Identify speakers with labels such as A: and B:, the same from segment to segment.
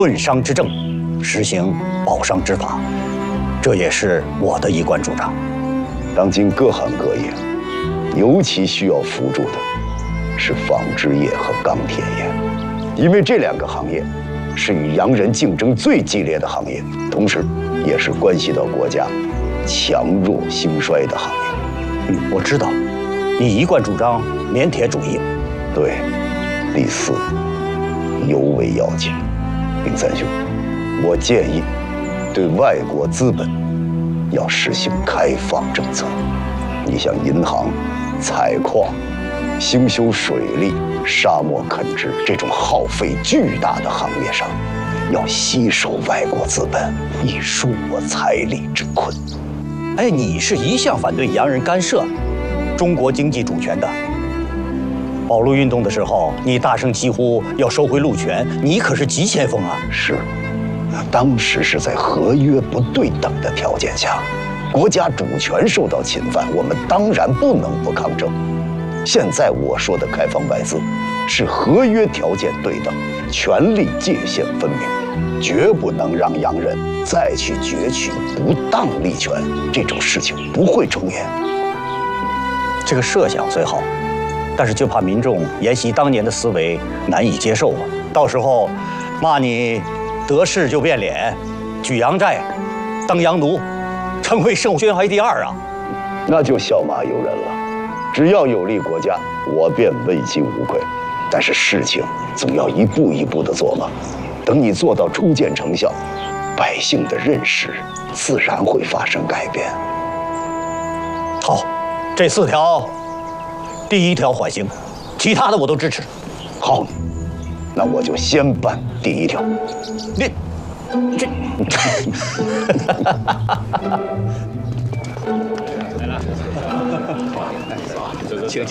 A: 论商之政，实行保商之法，这也是我的一贯主张。
B: 当今各行各业，尤其需要扶助的是纺织业和钢铁业，因为这2个行业是与洋人竞争最激烈的行业，同时也是关系到国家强弱兴衰的行业。
A: 我知道，你一贯主张棉铁主义。
B: 对，第4，尤为要紧。丁三兄，我建议对外国资本要实行开放政策。你像银行、采矿、兴修水利、沙漠垦织这种耗费巨大的行业上，要吸收外国资本，以纾我财力之困。
A: 哎，你是一向反对洋人干涉中国经济主权的。保陆运动的时候，你大声疾呼要收回陆权，你可是急先锋啊！
B: 是，当时是在合约不对等的条件下，国家主权受到侵犯，我们当然不能不抗争。现在我说的开放外资，是合约条件对等，权利界限分明，绝不能让洋人再去攫取不当利权，这种事情不会重演。
A: 这个设想虽好，但是就怕民众沿袭当年的思维难以接受啊！到时候骂你得势就变脸，举洋债，当洋奴，成为圣宣怀第2啊！
B: 那就笑骂由人了。只要有利国家，我便问心无愧。但是事情总要一步一步地做嘛。等你做到初见成效，百姓的认识自然会发生改变。
A: 好，这4条，第1条缓刑，其他的我都支持。
B: 好，那我就先办第1条。
A: 你这来了，请。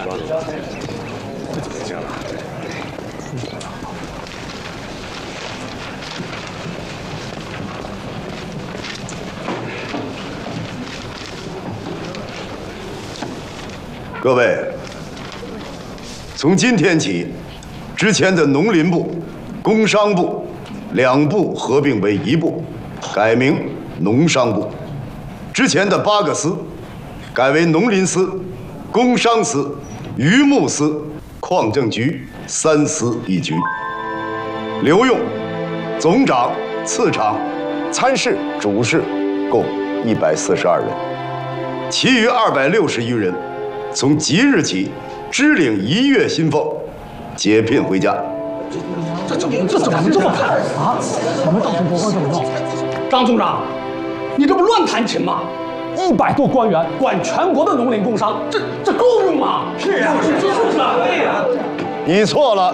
B: 各位，从今天起，之前的农林部、工商部2部合并为1部，改名农商部。之前的8个司改为农林司、工商司、渔牧司、矿政局3司1局。留用总长、次长、参事、主事共142人，其余260余人从即日起支领1月薪俸，解聘回家。
C: 这怎么这么看啊？我们到处国官怎么弄？张总长，你这不乱弹琴吗？100多官员管全国的农林工商，这够用吗？是啊，就是啊，对呀。
B: 你错了。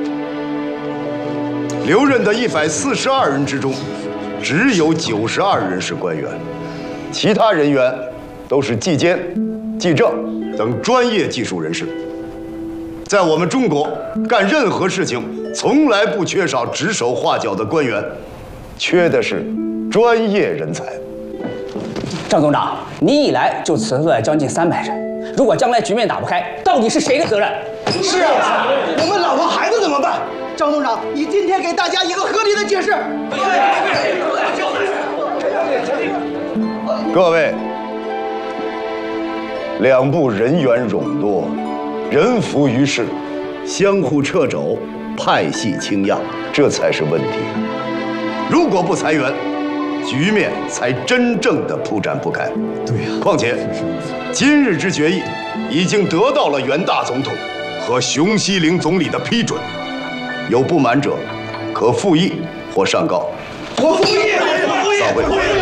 B: 留任的142人之中，只有92人是官员，其他人员都是技监、技政等专业技术人士。在我们中国，干任何事情从来不缺少指手画脚的官员，缺的是专业人才。
D: 张总长，你一来就辞退了将近300人，如果将来局面打不开，到底是谁的责任？
E: 是啊，我们老婆孩子怎么办？张总长，你今天给大家一个合理的解释。
B: 各位，2部人员冗多，人浮于事，相互掣肘，派系倾轧，这才是问题。如果不裁员，局面才真正的铺展不开。对呀。况且，今日之决议已经得到了袁大总统和熊希龄总理的批准，有不满者可复议或上告。
E: 我复议，
B: 散会。